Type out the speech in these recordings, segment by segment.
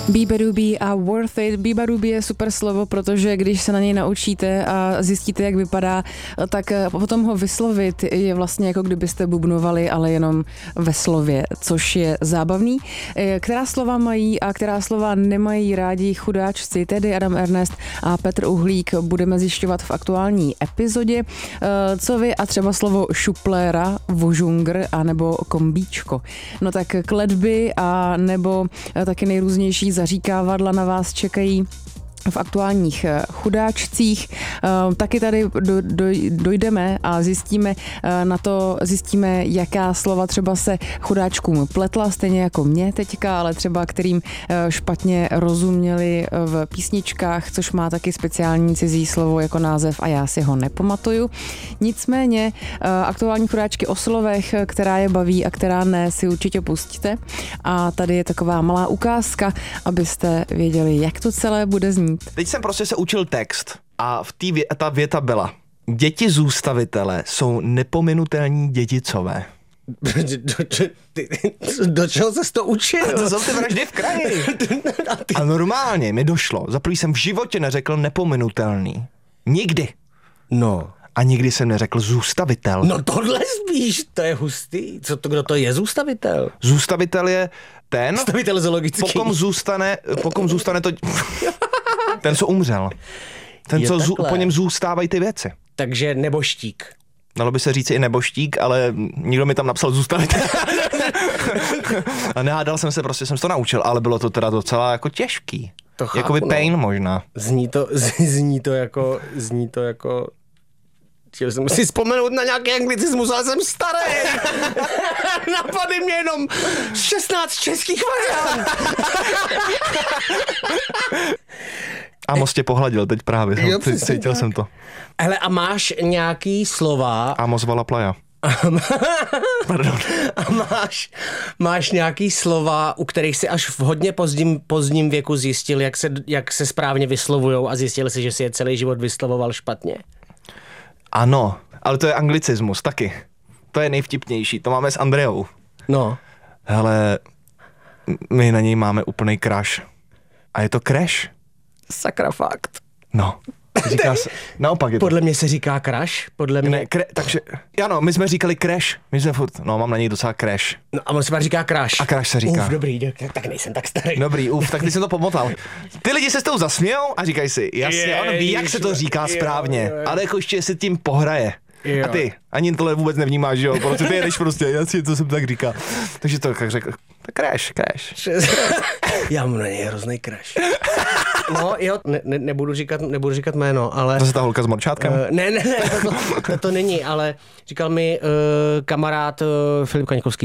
Bibarubi a Worth It. Bibarubi je super slovo, protože když se na něj naučíte a zjistíte, jak vypadá, tak potom ho vyslovit je vlastně jako kdybyste bubnovali, ale jenom ve slově, což je zábavný. Která slova mají a která slova nemají rádi chudáčci, tedy Adam Ernest a Petr Uhlík, budeme zjišťovat v aktuální epizodě. Co vy a třeba slovo šupléra, vožungr a nebo kombíčko. No tak kletby a nebo taky nejrůznější zaříkávadla na vás čekají v aktuálních chudáčcích. Taky tady dojdeme a zjistíme, jaká slova třeba se chudáčkům pletla, stejně jako mě teďka, ale třeba kterým špatně rozuměli v písničkách, což má taky speciální cizí slovo jako název a já si ho nepamatuju. Nicméně aktuální chudáčky o slovech, která je baví a která ne, si určitě pustíte. A tady je taková malá ukázka, abyste věděli, jak to celé bude znít. Teď jsem prostě se učil text a ta věta byla: děti zůstavitele jsou nepominutelní dědicové. Do čeho ses to učil? A to jsou ty vraždy v kraji. A normálně mi došlo. Za první jsem v životě neřekl nepominutelný. Nikdy. No. A nikdy jsem neřekl zůstavitel. No tohle spíš, to je hustý. Kdo to je zůstavitel? Zůstavitel je ten, zůstavitel zoologický. Pokom zůstane to... Ten, co umřel. Ten, co po něm zůstávají ty věci. Takže neboštík. Dalo by se říct i neboštík, ale někdo mi tam napsal zůstavitel. A nehádal jsem se, prostě jsem to naučil, ale bylo to teda docela jako těžký. To chápu, jakoby pain možná. Zní to jako... Chtěl jsem si vzpomenout na nějaký anglicismus, ale jsem starý. Napadly mě jenom 16 českých variant. Amos tě pohladil teď právě, jo, cítil jsem to. Hele, a máš nějaký slova... Amos vala playa. Pardon. A máš nějaký slova, u kterých si až v hodně pozdním věku zjistil, jak se správně vyslovujou a zjistil si, že si je celý život vyslovoval špatně? Ano, ale to je anglicismus taky. To je nejvtipnější, to máme s Andreou. No. Hele, my na něj máme úplnej crush. A je to crash? Sakra fakt. No. Říká se, naopak je to. Podle mě se říká crush, podle mě. Ne, takže, ano, my jsme říkali crash. My jsme furt, mám na něj docela crash. No a on se pak říká crush. A crush se říká. Dobrý, tak nejsem tak starý. Dobrý, tak ty jsem to pomotal. Ty lidi se s tou zasmějou a říkají si, jasně, on ví, jak se to říká správně, ale jako ještě si tím pohraje. A ty ani tohle vůbec nevnímáš, že jo, protože ty jedeš prostě, jasně, to jsem tak říká. Takže to jak řekl, crash. Já mám na něj hrozný crash. No jo, nebudu říkat jméno, ale... To je ta holka s morčátkem? Ne, to není, ale říkal mi kamarád Filip Kaňkovský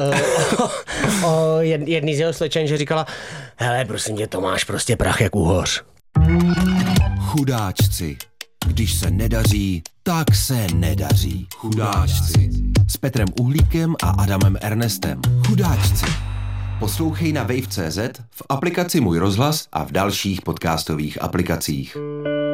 o jedný z jeho slečen, že říkala, hele, prosím tě, to máš prostě prach jak uhoř. Chudáčci. Když se nedaří, tak se nedaří. Chudáčci. S Petrem Uhlíkem a Adamem Ernestem. Chudáčci. Poslouchej na wave.cz, v aplikaci Můj rozhlas a v dalších podcastových aplikacích.